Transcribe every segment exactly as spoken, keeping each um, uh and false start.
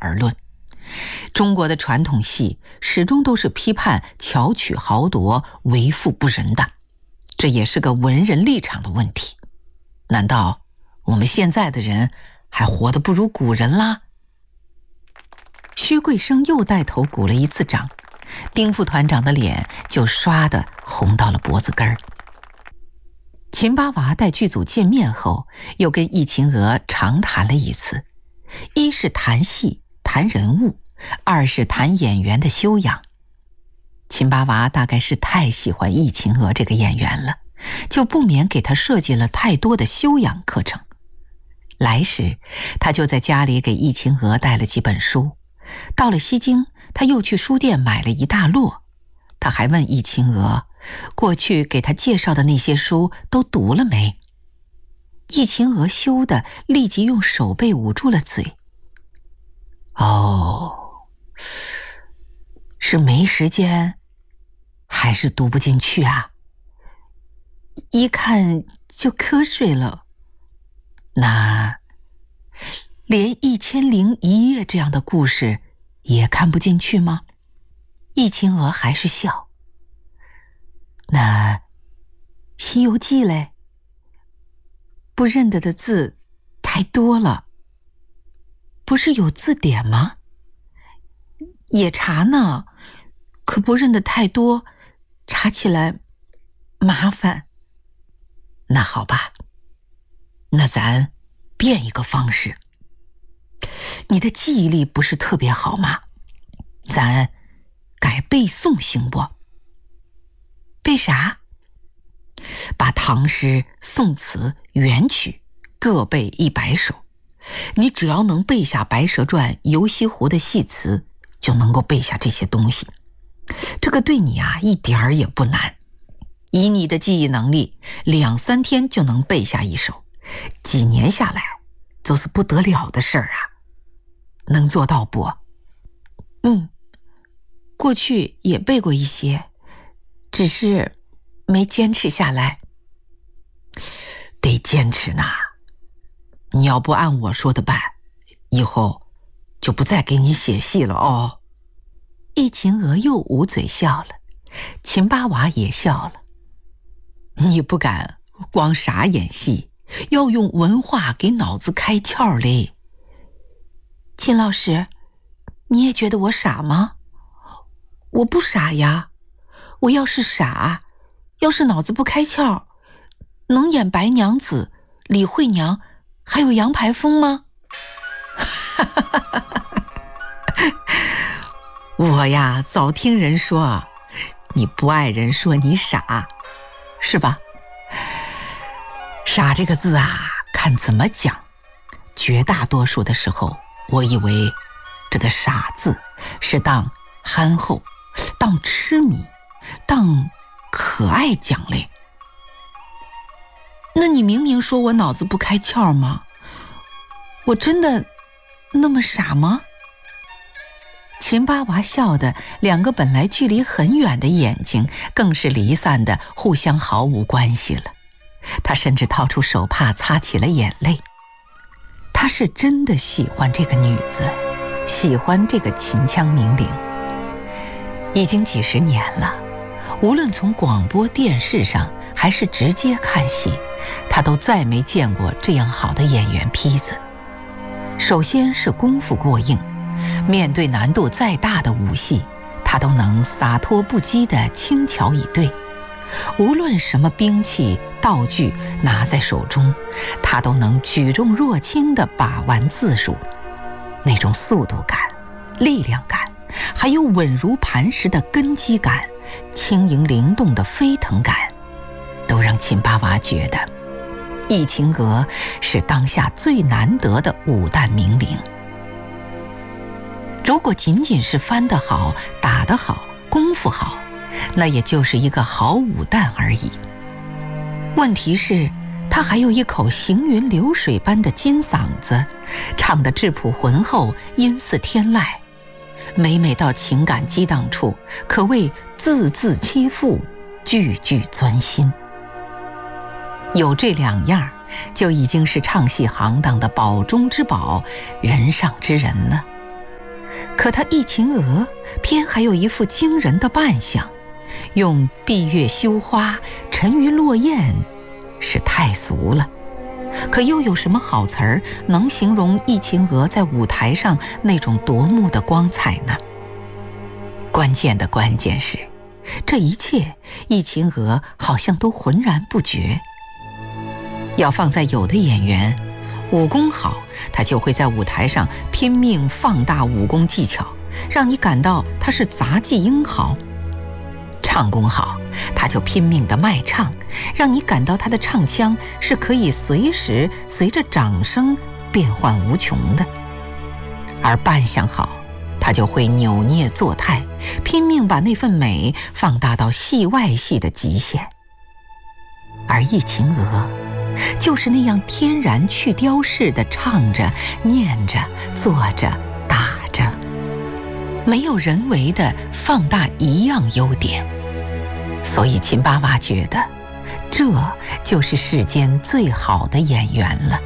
而论。中国的传统戏始终都是批判巧取豪夺、为富不仁的，这也是个文人立场的问题。难道我们现在的人还活得不如古人啦？薛贵生又带头鼓了一次掌，丁副团长的脸就唰的红到了脖子根儿。秦八娃带剧组见面后，又跟易秦娥长谈了一次，一是谈戏谈人物，二是谈演员的修养。秦八娃大概是太喜欢易秦娥这个演员了，就不免给他设计了太多的修养课程。来时他就在家里给易秦娥带了几本书，到了西京他又去书店买了一大摞。他还问易秦娥过去给他介绍的那些书都读了没。易秦娥羞得立即用手背捂住了嘴。哦，是没时间还是读不进去啊？一看就瞌睡了。那连一千零一夜这样的故事也看不进去吗？易秦娥还是笑。那西游记嘞？不认得的字太多了。不是有字典吗？也查呢，可不认得太多，查起来麻烦。那好吧，那咱变一个方式。你的记忆力不是特别好吗？咱改背诵行不？背啥？把唐诗、宋词、元曲各背一百首。你只要能背下《白蛇传》《游西湖》的戏词，就能够背下这些东西。这个对你啊一点儿也不难。以你的记忆能力，两三天就能背下一首，几年下来就是不得了的事儿啊！能做到不？嗯，过去也背过一些，只是没坚持下来。得坚持呢。你要不按我说的办，以后就不再给你写戏了哦。易秦娥又捂嘴笑了，秦八娃也笑了。你不敢光傻演戏，要用文化给脑子开窍嘞。秦老师，你也觉得我傻吗？我不傻呀，我要是傻，要是脑子不开窍，能演白娘子、李慧娘还有杨排风吗？我呀，早听人说你不爱人说你傻，是吧？傻这个字啊，看怎么讲。绝大多数的时候，我以为这个傻字是当憨厚、当痴迷、当可爱讲嘞。那你明明说我脑子不开窍吗？我真的那么傻吗？秦八娃笑得两个本来距离很远的眼睛更是离散的互相毫无关系了。他甚至掏出手帕擦起了眼泪。他是真的喜欢这个女子，喜欢这个秦腔名伶。已经几十年了，无论从广播电视上还是直接看戏，他都再没见过这样好的演员坯子。首先是功夫过硬，面对难度再大的武戏，他都能洒脱不羁地轻巧以对。无论什么兵器道具拿在手中，他都能举重若轻地把玩自如。那种速度感、力量感，还有稳如磐石的根基感、轻盈灵动的飞腾感，都让秦八娃觉得易秦娥是当下最难得的武旦名伶。如果仅仅是翻得好、打得好、功夫好，那也就是一个好武旦而已。问题是他还有一口行云流水般的金嗓子，唱得质朴浑厚，音似天籁，每每到情感激荡处，可谓字字切腹，句句钻心。有这两样，就已经是唱戏行当的宝中之宝，人上之人了。 可他忆秦娥偏还有一副惊人的扮相，用闭月羞花、沉鱼落雁是太俗了。可又有什么好词儿能形容忆秦娥在舞台上那种夺目的光彩呢？关键的关键是，这一切忆秦娥好像都浑然不觉。要放在有的演员，武功好，他就会在舞台上拼命放大武功技巧，让你感到他是杂技英豪；唱功好，他就拼命地卖唱，让你感到他的唱腔是可以随时随着掌声变幻无穷的；而扮相好，他就会扭捏作态，拼命把那份美放大到戏外戏的极限。而忆秦娥就是那样天然去雕饰地唱着、念着、做着、打着，没有人为的放大一样优点。所以秦巴娃觉得，这就是世间最好的演员了。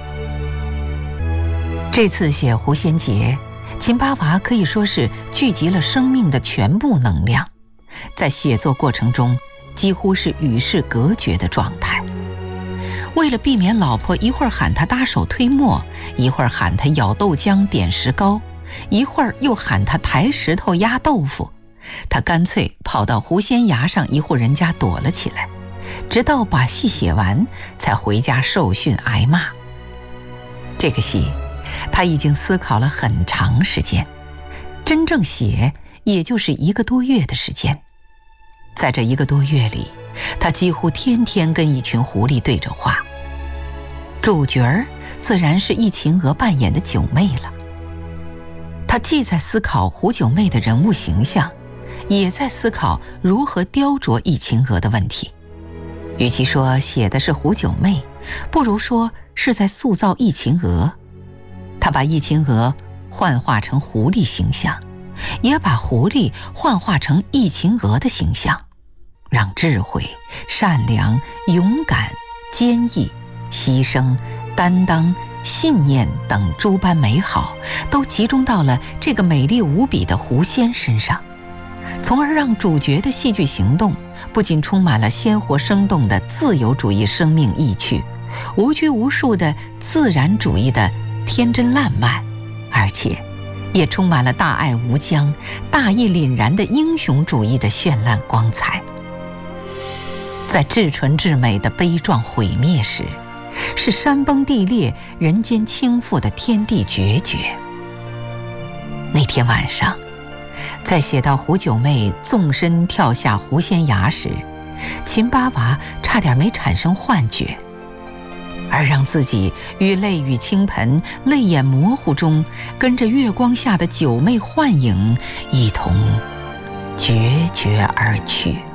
这次写狐仙节，秦巴娃可以说是聚集了生命的全部能量，在写作过程中几乎是与世隔绝的状态。为了避免老婆一会儿喊他搭手推磨，一会儿喊他舀豆浆点石膏，一会儿又喊他抬石头压豆腐，他干脆跑到狐仙崖上一户人家躲了起来，直到把戏写完才回家受训挨骂。这个戏他已经思考了很长时间，真正写也就是一个多月的时间。在这一个多月里，他几乎天天跟一群狐狸对着话。主角儿自然是忆秦娥扮演的九妹了。他既在思考胡九妹的人物形象，也在思考如何雕琢忆秦娥的问题。与其说写的是胡九妹，不如说是在塑造忆秦娥。他把忆秦娥幻化成狐狸形象，也把狐狸幻化成忆秦娥的形象，让智慧、善良、勇敢、坚毅、牺牲、担当、信念等诸般美好都集中到了这个美丽无比的狐仙身上，从而让主角的戏剧行动不仅充满了鲜活生动的自由主义生命意趣，无拘无束的自然主义的天真烂漫，而且也充满了大爱无疆、大义凛然的英雄主义的绚烂光彩。在至纯至美的悲壮毁灭时，是山崩地裂、人间倾覆的天地决绝。那天晚上，在写到胡九妹纵身跳下狐仙崖时，秦巴娃差点没产生幻觉，而让自己于泪雨倾盆、泪眼模糊中，跟着月光下的九妹幻影一同决绝而去。